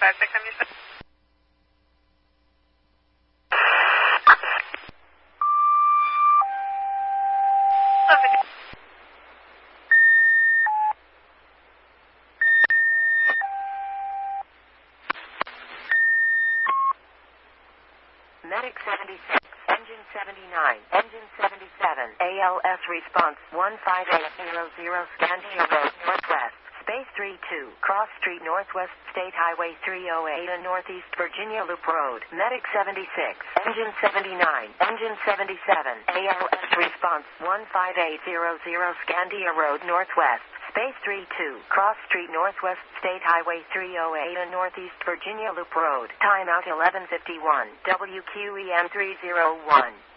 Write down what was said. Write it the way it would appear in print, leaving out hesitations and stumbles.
56, I'm used to. Medic 76, Engine 79, Engine 77, ALS response 15800, Scandia Road, Northwest, Space 32, Cross Street, Northwest, State Highway 308 and Northeast Virginia Loop Road. Medic 76, Engine 79, Engine 77, ALS response 15800, Scandia Road, Northwest, Space 32, Cross Street, Northwest, State Highway 308 and Northeast Virginia Loop Road. Timeout 11:51, WQEM 301.